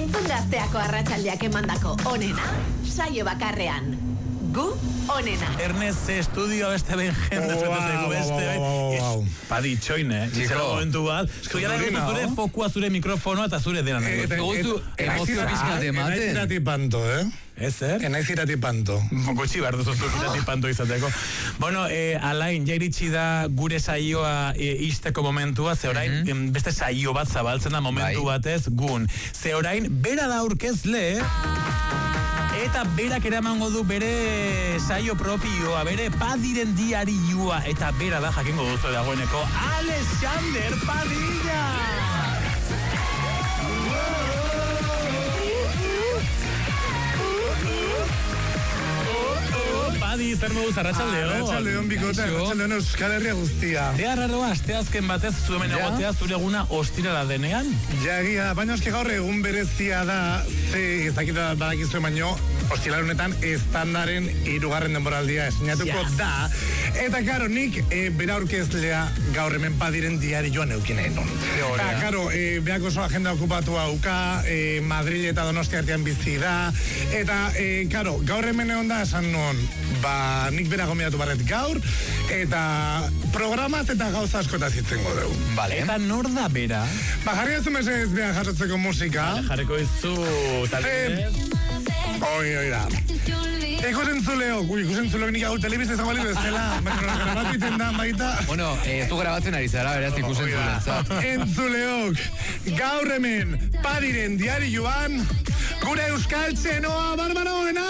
Entzun Gazteako arratsaldeak emandako onena, saio bakarrean. Gu onena. Ernest estudio beste ben jende zutezeko beste. Padi txoine, zizero momentu bat. Zure fokua, zure mikrofonoa eta zure dena. Gozu, emozio pizkate ematen. Enaiz iratipanto, Ezer? Enaiz iratipanto. Gutxi behar duzu iratipanto izateko. Bueno, Alain, jairitsi da gure saioa izteko momentua, ze orain beste saio bat zabaltzen da momentu batez gun. Ze orain, bera da aurkezle, eta berak eramango du bere saio propioa, bere Padiren diarioa, eta bera da jakingo duzu dagoeneko Alexander Padilla! Padi, zer moduz, arratsaldeon. Arratsaldeon bikota, arratsaldeon Euskal Herria guztia. Ea raroa, asteazken batez zu hemen egotea zure eguna ostirala denean? Jagia, baina eske gaur egun berezia da, ez dakita badakizue baino, ostiral honetan estandaren 3. denboraldia esinatuko da. Eta karo, nik bera aurkezlea gaur hemen Padiren diarioan eukineen non. Karo, beak oso agenda okupatua uka, Madrid eta Donostia artean bizi da, eta karo, gaur hemen egon da esan non, nik bera gomidatu barret gaur, eta programaz eta gauza askotaz itzengo dugu. Vale. Eta nor da bera? Jarri ez umezez beha jasotzeko musika. Vale, jarriko izu Oi da. Ikusentzuleo nik hau telebiz ezango libe zela, grabatu iten da baita. Bueno, ez du grabatzen ari zara, beraz ikusentzuleo. Entzuleok, gaur hemen Padiren diarioan, gure Euskal Txenoa Barbara Onena!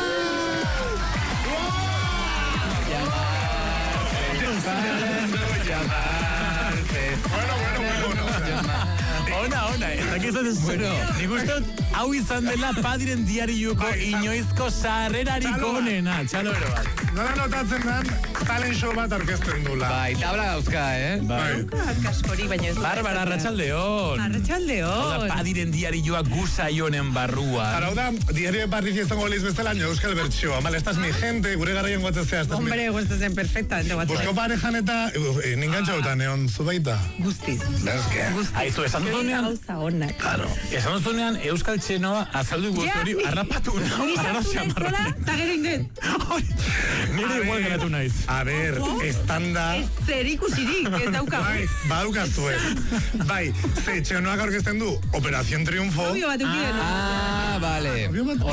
Ona, nik uste hau izan dela Padiren diarioko inoizko sarrerarik onena, txalo bero bat. Nola notatzen dan, talent show bat orkesten dula. Bai, tabla gauzka, Kaskori, baina ez. Barbara, arratsaldeon. Arratsaldeon. Padiren diarioa gusaionen barruan. Hau da, diario barri izango liz bezala, Euskal Bertsioa. Vale, estás mi gente, gure garaian guatzazea. Hombre, guatzen perfectamente guatzen. Busko parejan eta, ningantxauta, neon zubaita. Guztiz. Aizu, esan duzunean. Gauza honak. Claro. Esan duzunean, Euskal Txenoa azaldu guztori harrapatu nau. Eta gero inden. Nire igual geratu naiz. A ver, estanda... Zer ikusirik, ez daukagu. Bai, badukaztu Bai, ze Txenoak aurkezten du Operación Triunfo. Obvio bat eukien. Vale.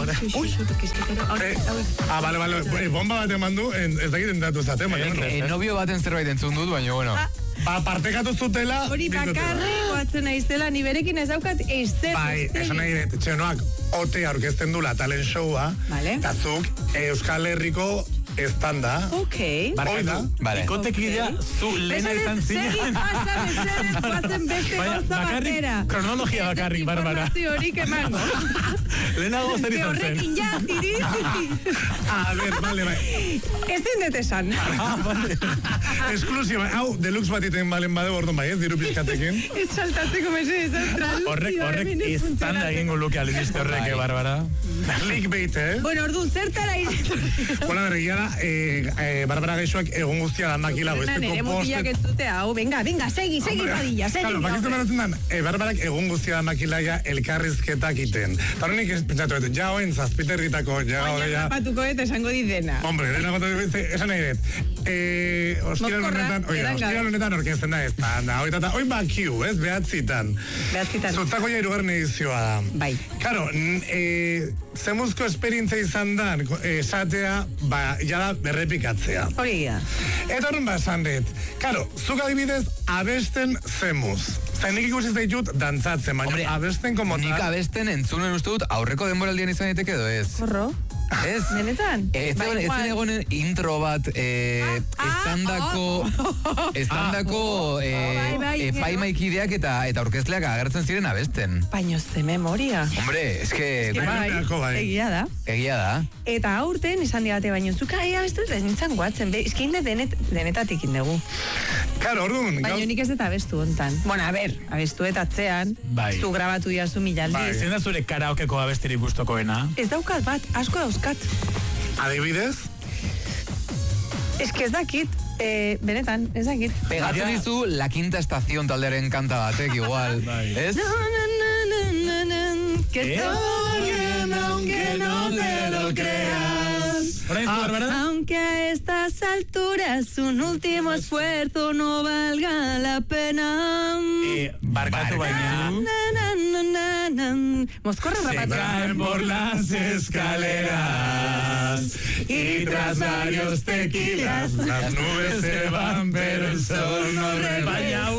Vale. Bomba bat eman du, ez dakit entatu zaten. Novio baten zerbait entzun dut, baina, bueno. Partekatu zutela... Hori bakarri, guatzen naizela, ni berekin ez daukat ezer. Bai, esan nahi dut, Txenoak ote aurkezten dula talent showa, eta zuk Euskal Herriko estanda. Ok. Oida. Ikotekidea zu lehena izan zinean. Segi pasa, guatzen beste gauza batera. Kronologia bakarrik, Barbara. Informazio horik emango. Lehenago zer izan zen. Horrekin ja, tiri. A ver, vale. Ez zindet esan. Esklusiba, hau, deluxe bat iten balen bade bordon bai, ez, diru pizkatekin. Ez saltatzeko mese, ez Horrek izan da egingo luke alibiste horrek, Barbara. Clickbait, Bueno, ordu, zertara iretu. Bueno, berregia da, Barbara Gaixoak egun guztia da makila besteko Motillak ez dute, hau, venga, segi Padilla, segi. Claro, bakizten beratzen dan, Barbarak egun guztia da makilaia elkarrizketak iten. Eta horrenik ez pentsatu dut, ja hoen zazpiterritako, ja baina hogeia... rapatuko eta esango dit dena. Hombre, dena bat esan nahi dut. Ostiral honetan orkesten da ez da. Oin bakiu, ez, behatzitan. Zutzako ja 2. edizioa da. Bai. Karo, zemuzko esperientzia izan da, esatea, jada berrepikatzea. Hori da. Eta horren esan dut. Karo, zuk adibidez, abesten zemuz. Zainik ikusi zaitut dantzatzen, baina abesten komotan. Nik abesten entzunen uste dut aurreko denboraldian izan daiteke edo ez. Horro. Ez? Benetan? Ez egonen intro bat estandako epaimaikideak eta aurkezleak agertzen ziren abesten. Baina ze memoria. Hombre, eske... Egia da. Eta aurten izan digate baino zuka abestu ez nintzen guatzen. Eske inde denetatik indegu. Karo, orduan. Baina nik ez eta abestu hontan. Bueno, a ber, abestu eta atzean. Zu grabatu diazu milaldiz. Zein da zure karaokeko abestirik gustokoena? Ez daukat bat, asko dauzkat. Adibidez? Eske ez dakit. Benetan, ez dakit. Pegatzen dizu La Quinta Estación taldearen kanta batek igual. Ez? que todo bien aunque no te lo creas. Aunque a estas alturas un último esfuerzo no valga la pena. Barkatu baina. Moscorra rapatu. Se caen por las escaleras y tras varios tequilas las nubes se van pero el sol no rebaña.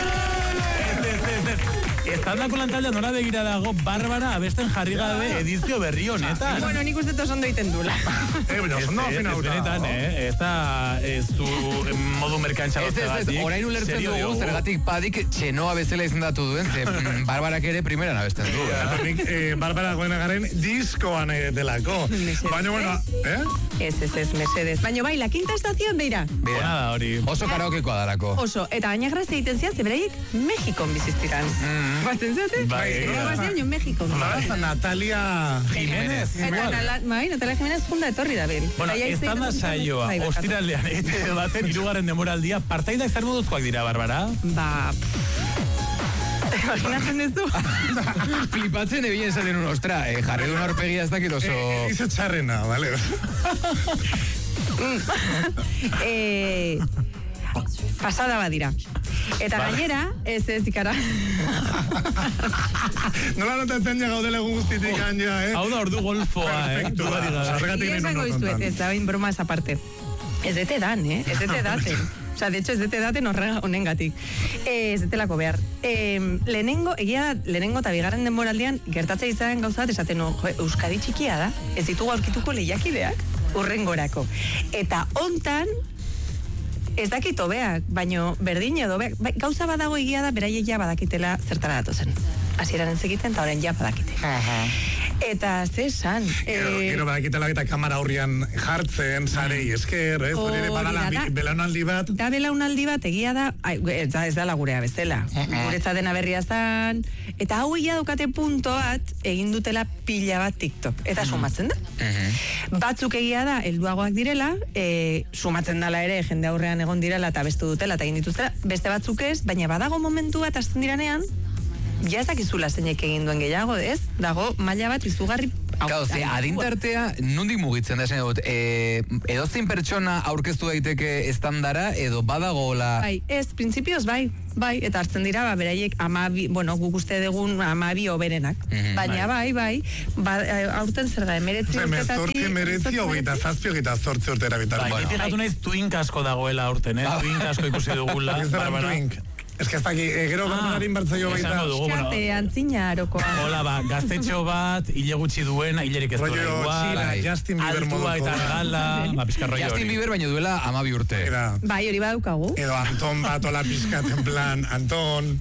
Estanda kolantaldean nora begira dago Barbara abesten jarri gabe edizio berri honetan. Bueno, nik uste ondo iten dula. Baina, ondo finauta. Ez da zu modu merkantza Ez, orain ulertzen dugu, zergatik padik txenoa bezala izendatu duen, ze Barbarak ere primeran abesten du. Nik Barbara Goenagaren diskoan delako. Baina, bueno, Ez, Mercedes. Baina bai, la quinta estación, beira. Bona da hori. Oso karaokekoa darako. Oso, eta gaina grazia egiten zian, zeberaiek Mexikon biziztiran. Batzen zate? Baina Mexikon. Natalia Jiménez. Natalia Jiménez junda etorri da ben. Bueno, estanda saioa, ostiraldean egite baten 3. demoraldia, partaidak zer moduzkoak dira, Barbara? Ba... Imaginatzen ez du? Flipatzen ebien esaten un, ostra, jarri duen aurpegia ez dakit oso... Izo txarrena, vale? Pasada badira. Eta gainera, ez ikara. Nola notatzen ja gaudela egun guztitik gaina, Hau da ordu golfoa, Perfecto, Ire esango izuet, ez da bain broma esa parte. Ez dete dan, ez dete daten. O sea, de hecho, ez dete daten honengatik. Ez detelako behar. Lehenengo eta bigarren denboraldian gertatzea izan gauza bat esaten, Euskadi txikia da, ez ditugu aurkituko lehiakideak urrengorako. Eta hontan, ez dakit hobeak, baino berdin edo hobeak, gauza badago egia da, beraiek ja badakitela zertara datozen. Hasieran entzekiten, eta orain ja badakite. Eta ze esan. Gero badakitela eta kamera aurrian jartzen, zarei esker, ez? Hori ere badala belaunaldi bat. Da belaunaldi bat egia da, ez da lagurea bezala. Guretza dena berria zan, eta hau egia daukate punto bat, egin dutela pila bat TikTok. Eta sumatzen da. Batzuk egia da, helduagoak direla, sumatzen dala ere, jende aurrean egon direla, eta bestu dutela, eta egin dituztela, beste batzuk ez, baina badago momentu bat azten diranean, ja ez dakizula zeinek egin duen gehiago, ez? Dago maila bat izugarri... Gau, adintartea nondik mugitzen da, esan dut, edozein pertsona aurkeztu daiteke estandara, edo badagola... Bai, ez, printzipioz bai, eta hartzen dira, beraiek guk uste dugun 12 oberenak. Baina bai, aurten zer da, 19 urtetatik... 19, 7 urte erabitar. Bai, fijatu naiz twink asko dagoela aurten, twink asko ikusi dugula, Barbara. Ez que ez daki, gero Barbararin bartzaio baita. Eskate, antzina arokoa. Hola, gaztetxo bat, hile gutxi duena, hilerik ez duela igual. Justin Bieber moduko. Altua eta regala, pizkarroi hori. Justin Bieber baino duela 12 urte. Bai, hori badaukagu. Edo Anton bat ola pizkat en plan, Anton.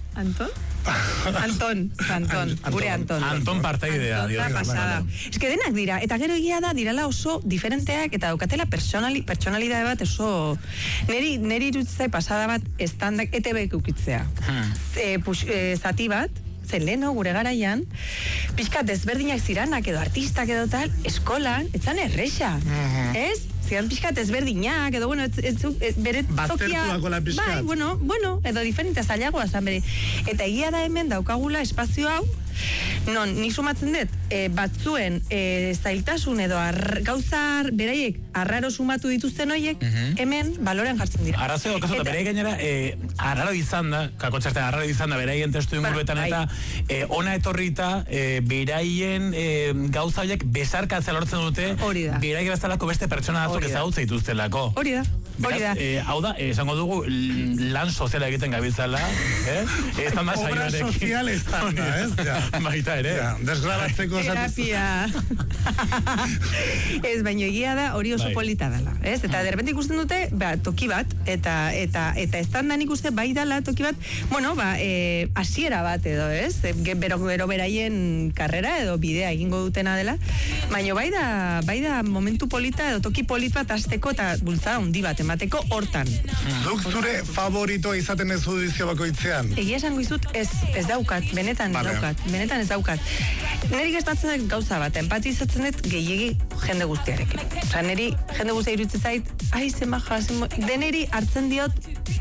Gure Anton. Anton partaidea, Dios. Pasada. Ez que denak dira, eta gero egia da, dirala oso diferenteak, eta daukatela personalidade bat oso... Neri irutzai pasada bat estandak ETB ukitzea. Zati bat, zen leno, gure garaian, pixka desberdinak ziranak edo artistak edo tal, eskolan, etzan erresa. Ez? Zidan pixkat ezberdinak, edo, bueno, bere tokia... Baztertuako la pixkat. Bai, bueno, edo diferente zailagoa zan bere. Eta egia da hemen daukagula espazio hau, non, nik sumatzen dut, batzuen zailtasun edo gauzar beraiek arraro sumatu dituzten horiek, hemen balorean jartzen dira. Arrazio dokazu, eta beraiek gainera, arraro izan da, kakotxartean arraro izan da, beraien testu inguruetan eta ona etorrita, beraien gauza horiek besarkatzea lortzen dute, beraiek bezalako beste pertsona atzok ezautza dituztelako. Hori da. Hau da, esango dugu lan soziala egiten gabiltzala, obra sozial estanda, ez? Baita ere. Desgrabatzeko terapia. Ez, baino egia da hori oso polita dela, ez? Eta derbente ikusten dute, toki bat, eta estandan ikuste bai dela toki bat, bueno, hasiera bat edo, ez? Bero beraien karrera edo bidea egingo dutena dela, baino bai da momentu polita edo toki polit bat azteko eta bultzada handi bat emateko hortan. Duk zure favoritoa izaten ez judizio bakoitzean? Egia esango izut, ez daukat, benetan ez daukat. Neri gestatzen dut gauza bat, empatizatzen dut gehiegi jende guztiarekin. Osa, neri jende guztia iruditzen zait, ai, zen baja, deneri hartzen diot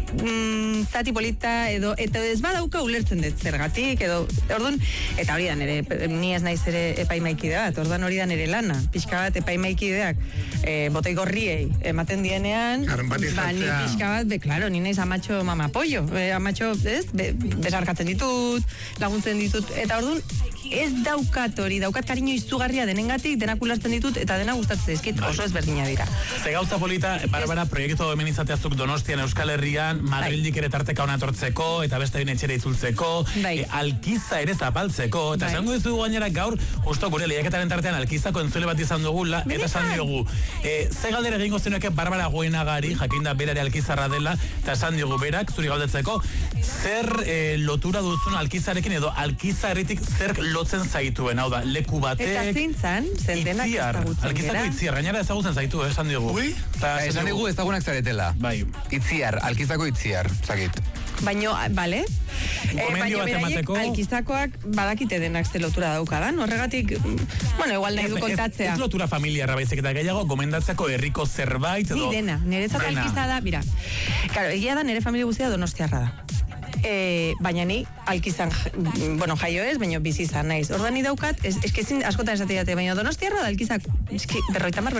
zati polita edo, eta ez badauka ulertzen dut zergatik, edo, orduan, eta hori da nire, ni ez naiz ere epaimaikide bat, orduan hori da nire lana, pixka bat epaimaikideak, botoi gorriei ematen dienean, ni pixka bat, klaro, ni naiz amatxo mama pollo, amatxo, ez, besarkatzen ditut, laguntzen ditut, eta orduan, ez daukat hori, daukat kariño izugarria denengatik, denak ulertzen ditut, eta dena gustatzen dizkit, oso ezberdina dira. Ze gauza polita, Barbara, proiektu hemen izateazuk Donostian, Euskal Herrian, Madrildik ere tarteka ona etortzeko, eta beste bain etxera itzultzeko, Alkiza ere zapaltzeko, eta esango dizugu gainera gaur, justo gure lehiaketaren tartean Alkizako entzule bat izan dugula, eta esan diogu, ze galdera egingo zenueke Barbara Goenagari, jakinda berare Alkizarra dela, eta esan diogu berak, zuri galdetzeko, zer lotura duzun Alkizarekin, edo Alkiza herritik zer lotzen zaituen, hau da, leku batek, eta zintzan, zendenak ezagutzen gara. Alkizako Itziar, gainera ezagutzen zaitu, esan diogu. Esan digu ezagunak zaretela. Bai. Itziar, Alkizako Itziar, zakit. Baina, bale? Gomendio bat emateko. Alkizakoak badakite denak ze lotura daukadan, horregatik, bueno, igual nahi du kontatzea. Ez lotura familiarra baizik eta gehiago, gomendatzeko herriko zerbait, edo... Ni dena, niretzat Alkiza da, mira, claro, egia da nire familia guztia donostiarra da. Baina ni Alkizan, bueno, jaio ez, baina bizi izan naiz. Orduan ni daukat, eskezin askotan esate date, baina Donostiarra da Alkizak, berroitamar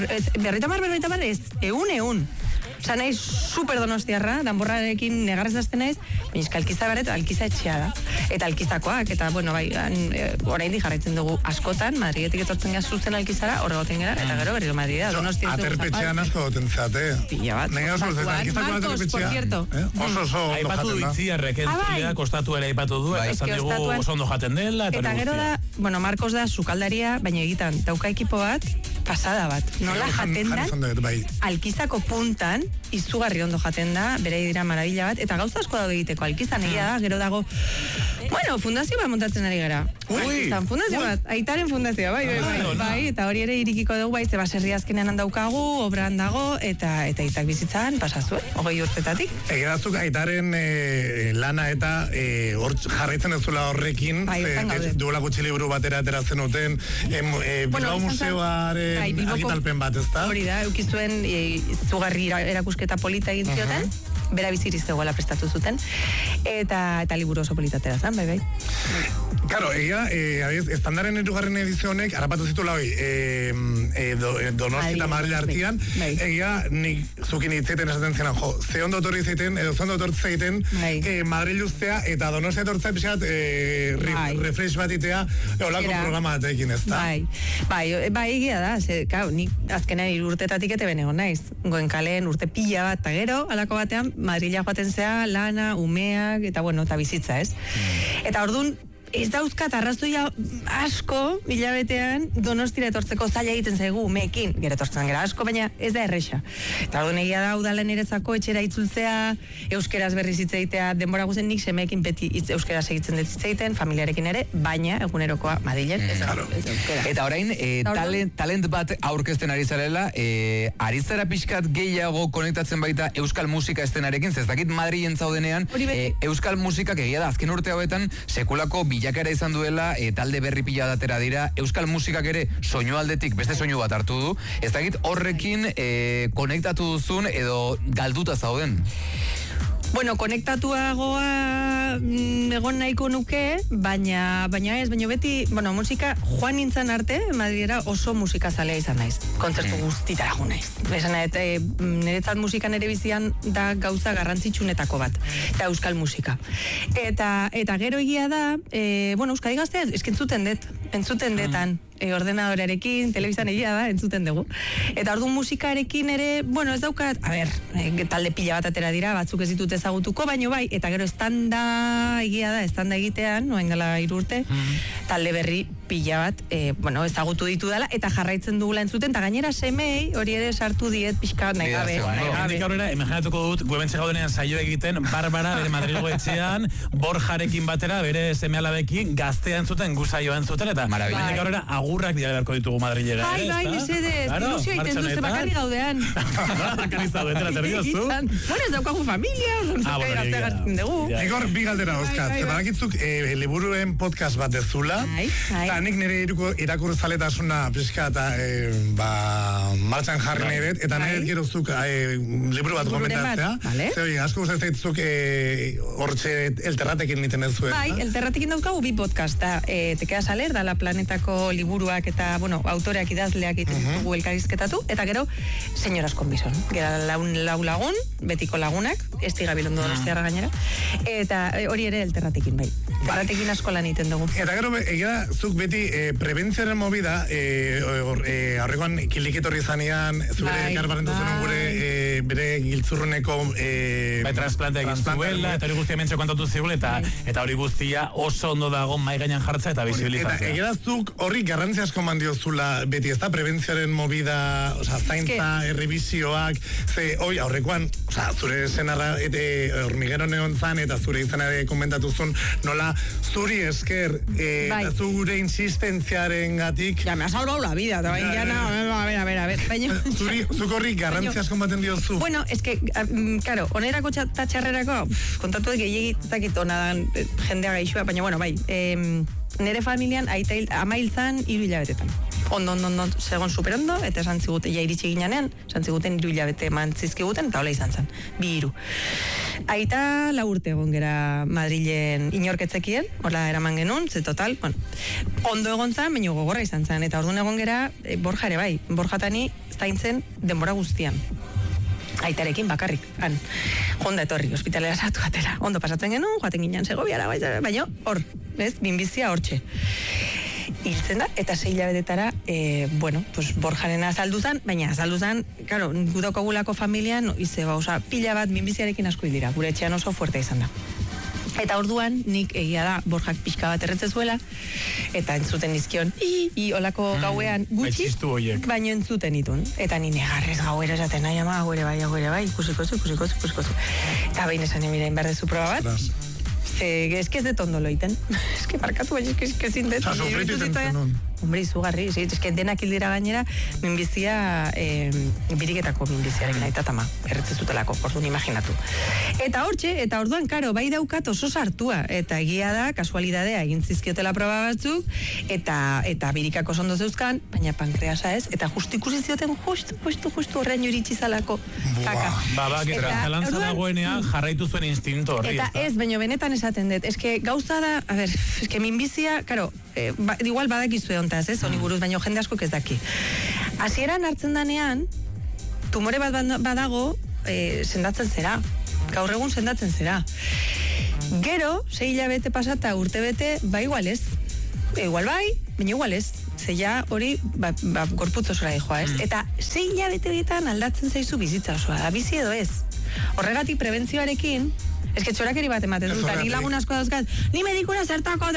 ez, eun. Osa naiz super Donostiarra, danborrarekin negarrez dazten naiz, baina eska Alkiza baret, Alkiza etxea da. Eta Alkizakoak, eta bueno, bai, oraindik jarraitzen dugu askotan, Madridetik etortzen gara zuzen Alkizara, horregoten gara, eta gero berriro Madridea, Donostia. Aterpetxean asko goten zate. Pila bat. Marcos, por cierto. Oso aipatu du Itziarrek, entzulea kostatu ere aipatu du, eta esan digu oso ondo jaten dela. Eta gero da, bueno, Marcos da sukaldaria, baina egitan, dauka ekipo bat, pasada bat. Nola jaten da, Alkizako puntan, izugarri ondo jaten da, bere dira marabila bat, eta gauza asko daude egiteko Alkizan egia da, gero dago, bueno, fundazio bat montatzen ari gara. Alkizan, fundazio bat, aitaren fundazioa, bai, eta hori ere irikiko dugu, bai, ze baserri azkenean handaukagu, obran dago, eta aitak bizitzan, pasazue, 20 urtetatik. Egerazuk aitaren lana eta hor jarraitzen ez zula horrekin, duela gutxi liburu batera ateratzen uten, Bilbao Museoaren argitalpen bat, ez da? Hori da, eukizuen zugarri erakusketa polita egin zioten, bera biziriz zegoela prestatu zuten, eta liburu oso politatera zen, bai. Claro, estandaren erugarren edizionek harrapatu zitula hoi, Donosti eta Madrid artian, egia nik zukin hitzeiten esaten zenan, ze ondo etorri zeiten, edo ze ondo etorri zeiten, Madrid ustea eta Donostia etortzea pixat refresh bat itea, olako programa batekin, ez da? Bai, egia da, nik azkenean 3 urtetatik ete benego naiz, goen kalen urte pila bat, eta gero, alako batean, Madrila joaten zea, lana, umeak, eta bueno, eta bizitza, ez? Eta orduan, ez dauzkat arrazoia asko hilabetean Donostira etortzeko zaila egiten zaigu umeekin, gero etortzen gara asko, baina ez da erresa. Eta orduan egia da udalen niretzako etxera itzultzea, euskeraz berriz hitz egitea, denbora guzen nik semeekin beti euskeraz egitzen dut hitz egiten, familiarekin ere, baina egunerokoa Madrilen ez euskera. Eta orain, talent bat aurkezten ari zarela, ari zara pixkat gehiago konektatzen baita euskal musika estenarekin, zezakit Madrilen zaudenean, euskal musikak egia da, azken urte hauetan, sekulako bilakera izan duela, talde berri pila datera dira, euskal musikak ere soinu aldetik beste soinu bat hartu du, ez dakit horrekin konektatu duzun edo galduta zauden? Bueno, konektatuagoa egon nahiko nuke, baina beti, bueno, musika joan nintzen arte, Madridera oso musika zalea izan naiz. Kontzertu guztitara jo naiz. Esan niretzat musika nere bizian da gauza garrantzitsunetako bat, eta euskal musika. Eta gero egia da, bueno, Euskadi Gaztea entzuten detan. Ordenadorearekin, telebizan egia da, entzuten dugu. Eta orduan musikarekin ere, bueno, ez daukat, talde pila bat atera dira, batzuk ez ditut ezagutuko, baino bai, eta gero estanda egitean, noain dela 3 urte, talde berri pila bat, bueno, ezagutu ditu dela, eta jarraitzen dugula entzuten, eta gainera semei, hori ere sartu diet pixka nahi gabe. Hendik aurrera, imaginatuko dut, Guebentxe gaudenean saio egiten, Barbara, bere Madrilgo etxean, Borjarekin batera, bere seme-alabekin, Gaztea entzuten, gusaioa entzuten, eta hendik aurrera, agurrak dira beharko ditugu Madrilera. Bai, mesedez, ilusio egiten duze bakarri gaudean. Bakarri zaudetela, zerbiozu. Bueno, ez daukagu familia, zuke Gaztea gazten dugu. Igor, bi galdera dauzkat. Badakitzuk liburuen podcast bat dezula, eta nik nire irakurtzaletasuna pixka eta martxan jarri nahi dut, eta nahi gero zuk liburu bat komentatzea. Zer, asko guztaz zaitzuk hortxe elterratekin niten ez zuen. Bai, elterratekin daukagu bi podcasta. Te quedas aler, da la planetako liburuak eta, bueno, autoreak idazleak iten dugu elkarizketatu, eta gero, señoras con bison. Gera lau lagun, betiko lagunak, esti gabilondu donostiarra gainera, eta hori ere elterratekin, bai. Elterratekin asko lan iten dugu. Eta gero, egia, zuk beti prebentzioaren movida, aurrekoan kiliketorri zanean, zure karbarentu zenun gure, bere giltzurruneko... Bai, transplantea egin zuela, eta hori guztia mentxe kontatu ziul, eta hori guztia oso ondo dago mai gainan jartza eta bisibilizazioa. Eta egia zuk horri garrantzia asko mandiozula beti, ez da prebentzioaren movida, oza, zaintza, errebizioak, ze, oi, aurrekoan, oza, zure zenarra hormigero neon zan, eta zure izanare komentatuzun, nola zuri esker, eta zure insistentziaren gatik... Ja, me ha salvado la vida, eta bain jana, a ver. Zuk horri garrantzia asko maten diozu. Bueno, es que, claro, onerako eta txarrerako, kontatu dut gehiagit ona dan jendea gaixua, baina, bueno, bai, nire familian ama hiltzan 3 hilabetetan. Ondo, segon superondo, eta esan ziguten, ja iritsi ginanean, esan ziguten 3 hilabete mantzizkiguten, eta hola izan zen, 2 hiru. Aita 4 urte egon gera Madrilen inorketzekien, hola eraman genuen, ze total, bueno, ondo egon zen, baina gogorra izan zen, eta orduan egon gera, Borja ere bai, Borjatani zaintzen denbora guztian. Aitarekin bakarrik, jonda etorri, ospitalera sartu atera. Ondo pasatzen genuen, joaten ginen Segoviara, baina hor, ez, minbizia hortxe. Hiltzen da, eta 6 hilabetetara, bueno, pues Borjaren azaldu zan, baina azaldu zan, claro, gudokogulako familian, pila bat minbiziarekin asko hildira, gure etxean oso fuerte izan da. Eta orduan, nik egia da, Borjak pixka bat erretze zuela, eta entzuten nizkion, olako gauean gutxi, baino entzuten itun. Eta ni negarrez gauera esaten, nahi ama, gauere bai, ikusiko zu. Eta behin esan emirein berdezu proba bat. Ez que ez de tondo loiten. Ez que markatu, baina ez que zindet. Sofritu zenun. Hombre, izugarri, ez que denak hildira gainera, minbizia, biriketako minbiziarekin aitatama, erretzezutelako, orduan imaginatu. Eta hortxe, eta orduan, karo, bai daukat oso sartua, eta egia da, kasualidadea, egin zizkiotela proba batzuk, eta birikako sondo zeuzkan, baina pankreasa ez, eta justu ikusi zioten, justu horrein iritsi zalako kaka. Zalantza dagoenean jarraitu zuen instinto horri. Eta ez, baina benetan esaten dut, eske gauza da, a ber, eske minbizia, karo, igual badakizue hontaz, ez, honi buruz, baina jende asko ez daki. Hasieran hartzen danean, tumore bat badago, sendatzen zera. Gaur egun sendatzen zera. Gero, 6 hilabete pasata urtebete, igual ez. Igual bai, baina igual ez. Zeia hori, gorputz osora dijoa, ez? Eta 6 hilabeteetan aldatzen zaizu bizitza osoa, da bizi edo ez. Horregatik prebentzioarekin, eske txorakeri bat ematen dut, nik lagun asko dauzkat, ni medikura zertako,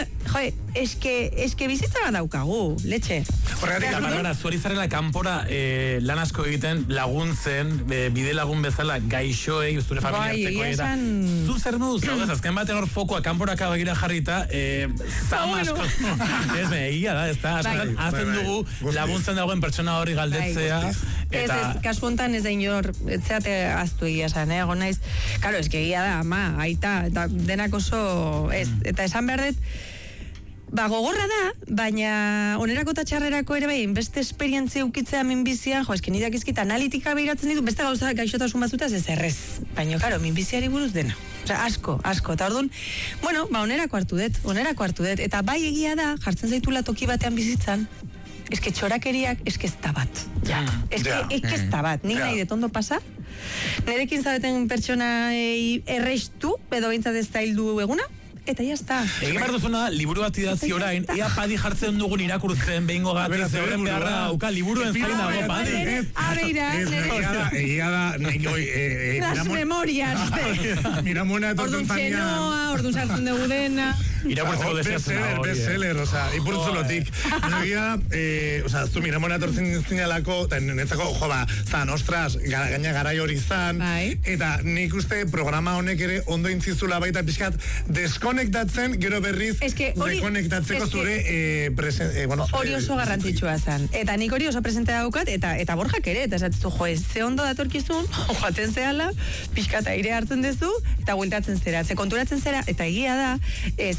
eske bizitza bat daukagu, letxe. Horregatik, zuari zarela kanpora lan asko egiten laguntzen, bide lagun bezala gaixoei, zure familia hartzeko eta zu zer moduz, azken baten hor fokoa kanporaka begira jarrita, zam asko, ez egia da, ez da, azten dugu laguntzen dagoen pertsona hori galdetzea. Ez, kasu hontan ez da inor, etzeate aztu egia esan, naiz, karo, eske egia da, ama, aita, eta denak oso, ez, eta esan behar dut, gogorra da, baina onerako eta txarrerako ere bai, beste esperientzia ukitzea minbizia, eske nidak izkita analitika behiratzen ditu, beste gauza gaixotasun batzutaz ez errez, baina, karo, minbiziari buruz dena. Osea, asko, eta orduan, bueno, onerako hartu dut, eta bai egia da, jartzen zaitula toki batean bizitzan, eske txorakeriak, eske ez da bat. Eske ez da bat. Nik nahi detondo pasa. Nerekin zabeten pertsona erreistu, edo bintzat ez da hildu eguna, eta ya está. Egin behar duzuna, liburu bat idatzi orain, ea padi jartzen dugun irakurtzen behingo gati, zeuren beharra dauka, liburuen zain dago, padi. Abeira, egia da, las memorias. Miramona etortzen zanean. Orduan txenoa, orduan sartzen dugu dena. Irakurtzeko deseatzen da hori. Bestseller, oza, ipurtzulotik. Egia da, zu Miramona etortzen zinalako, eta netzako, zan, ostras, gaina garai hori zan, eta nik uste programa honek ere ondo intzizula baita pixkat deskonektatzen, gero berriz rekonektatzeko zure hori oso garrantzitsua zan. Eta nik hori oso presente daukat, eta Borjak ere, eta esatzu, ze ondo datorkizun, joaten zehala, pixkat aire hartzen dezu, eta bueltatzen zera, ze konturatzen zera, eta egia da,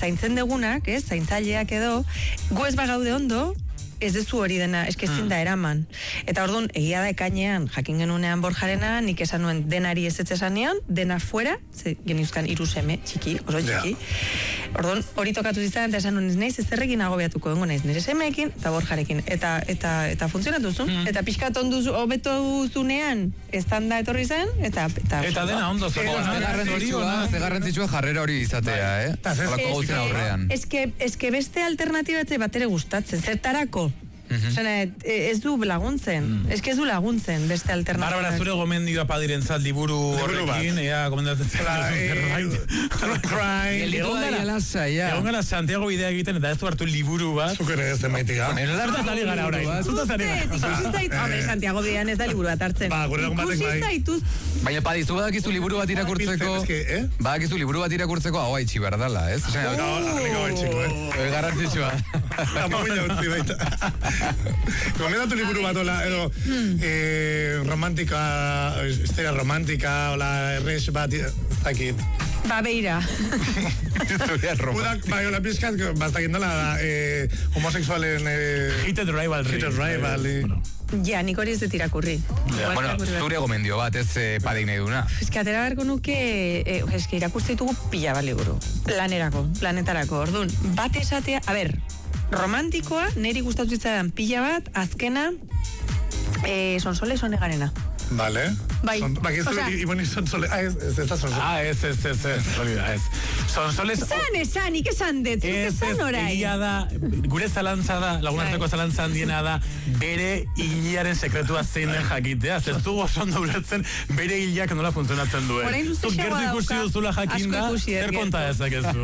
zaintzen degunak, zaintzaileak edo, gu ez bagaude ondo, ez dezu hori dena, eske ezin da eraman. Eta orduan, egia da ekainean, jakin genunean Borjarena, nik esan nuen denari ez esanean, dena fuera, ze genizkan 3 seme, txiki, oso txiki. Orduan, hori tokatu zizan, eta esan nuen, naiz ez zerrekin agobiatuko dengo naiz, nire semeekin, eta Borjarekin. Eta funtzionatu zuen, eta pixkat ondu hobeto zunean, estanda etorri zen, eta dena ondo zen. Ze garrantzitsua jarrera hori izatea, Holako gauzen aurrean. Eske beste alternatibatze bat ere gustatzen, zertarako? Ez du laguntzen. Ez du laguntzen beste alternatiba. Barbara, zure gomendioa padiren zat liburu horrekin, ea gomendatzen Egon gara Santiago bidea egiten, eta ez du hartu liburu bat. Zukere ez demaitika. Zutaz ari gara orain. Hombre, Santiago bidean ez da liburu bat hartzen. Ba, gure lagun batek bai. Baina, Padi, zu badakizu liburu bat irakurtzeko... Badakizu liburu bat irakurtzeko hau haitxi berdala, ez? Hau haitxiko, Garrantzitsua. Apoia utzi baita. Gomendatu liburu bat, edo romántica, historia romántica, ola, errex bat, ez dakit. Ba, beira. Udak, bai, hola pizkat, bastakit nola da, homosexualen... Heated rivalry. Ja, nik hori ez dut irakurri. Bueno, zure gomendio bat, ez Padik nahi duna. Ez que atera beharko nuke, ez que irakurtzen ditugu pila bat liburu. Planetarako, orduan. Bat esatea, a ber, romantikoa, niri gustatu zitzaidan pila bat, azkena, Sonsoles Onegarena. Vale. Bai. Iboni Sonsoles. Ez da Sonsoles. Ez. Sonsoles... Esan, ikesan dut, esan orai. Egia da, gure zalantza da, lagunarteko zalantza handiena da, bere hilaren sekretua zein den jakitea. Ez dugu oso ondo ulertzen bere hilak nola funtzionatzen duen. Zuk gertu ikusi duzula jakinda, zer konta ezakezu.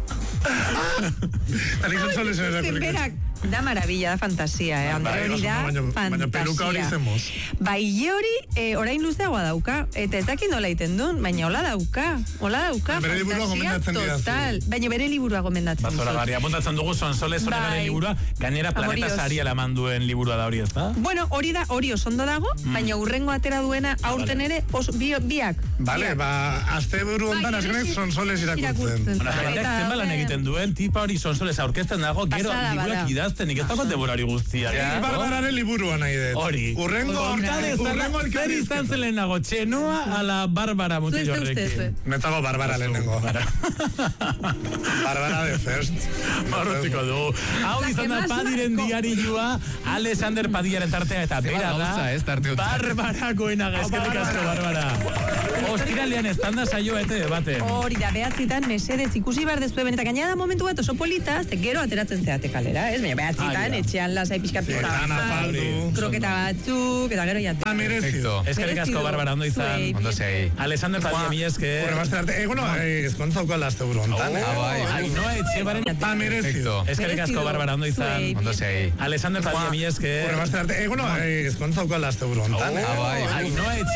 Tanik Sonsoles berak, da maravilla, da fantasia, Andre hori da fantasia. Baina peluka hori zenmoz. Bai, hori orain luzeagoa dauka, eta ez dakit nola iten duen, baina hola dauka, bere liburua gomendatzen total. Baina bere liburua gomendatzen dut. Bazora, apuntatzen dugu Sonsoles Onegaren liburua, gainera Planeta Saria laman duen liburua da hori, ez da? Bueno, hori osondo dago, baina urrengo atera duena aurten ere biak. Bale, azte buru ondan azkenek Sonsoles irakurtzen. Zenbalan egiten duen, tipa hori Sonsoles aurkezten dago, gero liburuak idazten, nik ez dago deborari guztia. Barbararen liburua nahi dut. Hori. Urrengo zer izan zen lehenago, Txenoa ala Barbara mutillo horrekin. Netago Barbara lehenengo. Barbara de first. Marrotiko dugu. Hau izan da Padiren diarioa, Alexander Padillaren tartea eta bera da. Barbarakoena eskerrik asko, Barbara. Ostiralean estanda saioa debate. Hori da, behatzitan, mesedez ikusi behar dezue benetak gaina da momentu bat oso polita, ze gero ateratzen zeate kalera, ez? Baina behatzitan, etxean lasai pixka kroketa batzuk, eta gero jate. Eskerrik asko, Barbara, ondo izan. Ondo zei. Alexander Padilla, mi esker. Bueno, ezkontzauko alazte buru ontan, Ainoa Etxebaren. Eskerrik asko, Barbara, ondo izan. Ondo zei. Alexander Padilla, mi esker. Bueno, ezkontzauko alazte buru ontan, Ainoa